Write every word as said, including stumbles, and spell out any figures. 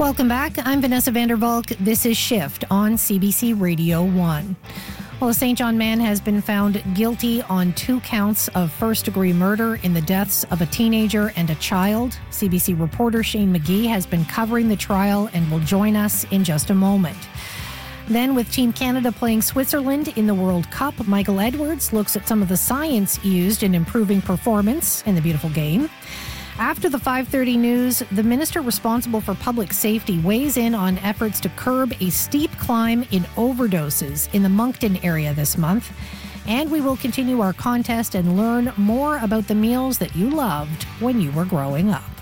Welcome back. I'm Vanessa Vandervalk. This is Shift on C B C Radio one. Well, a Saint John man has been found guilty on two counts of first-degree murder in the deaths of a teenager and a child. C B C reporter Shane McGee has been covering the trial and will join us in just a moment. Then, with Team Canada playing Switzerland in the World Cup, Michael Edwards looks at some of the science used in improving performance in the beautiful game. After the five thirty news, the minister responsible for public safety weighs in on efforts to curb a steep climb in overdoses in the Moncton area this month. And we will continue our contest and learn more about the meals that you loved when you were growing up.